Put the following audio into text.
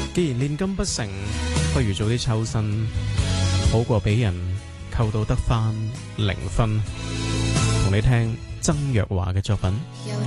既然煉金不成，不如早啲抽身，好過俾人扣到得返0分。同你聽曾若華嘅作品。